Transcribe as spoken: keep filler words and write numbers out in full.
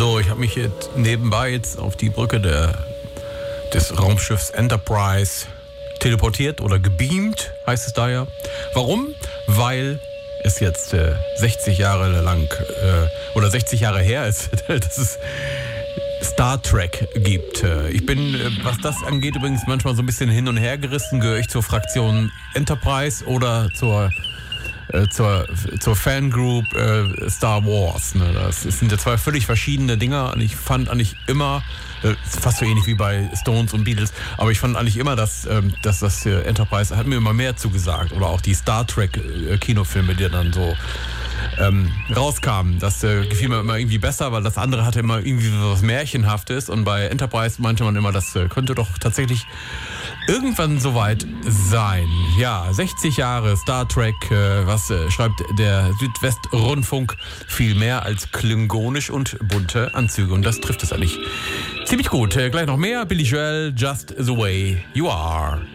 So, ich habe mich jetzt nebenbei jetzt auf die Brücke der, des Raumschiffs Enterprise teleportiert oder gebeamt, heißt es da ja. Warum? Weil es jetzt äh, sechzig Jahre lang äh, oder sechzig Jahre her ist, dass es Star Trek gibt. Ich bin, was das angeht, übrigens manchmal so ein bisschen hin und her gerissen. Gehöre ich zur Fraktion Enterprise oder zur äh, zur, zur Fangroup äh, Star Wars. Ne? Das sind ja zwei völlig verschiedene Dinger. Und ich fand eigentlich immer, äh, fast so ähnlich wie bei Stones und Beatles, aber ich fand eigentlich immer, dass, ähm, dass das äh, Enterprise hat mir immer mehr zugesagt. Oder auch die Star Trek äh, Kinofilme, die dann so Ähm, rauskam. Das äh, gefiel mir immer irgendwie besser, weil das andere hatte immer irgendwie was Märchenhaftes und bei Enterprise meinte man immer, das äh, könnte doch tatsächlich irgendwann soweit sein. Ja, sechzig Jahre Star Trek, äh, was äh, schreibt der Südwestrundfunk? Viel mehr als klingonisch und bunte Anzüge und das trifft es eigentlich ziemlich gut. Äh, gleich noch mehr, Billy Joel, Just the Way You Are.